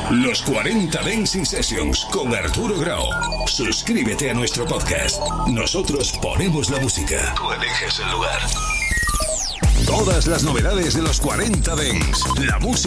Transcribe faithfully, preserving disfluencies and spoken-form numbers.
Los cuarenta Dancing Sessions con Arturo Grau. Suscríbete a nuestro podcast. Nosotros ponemos la música. Tú eliges el lugar. Todas las novedades de los cuarenta Dance. La música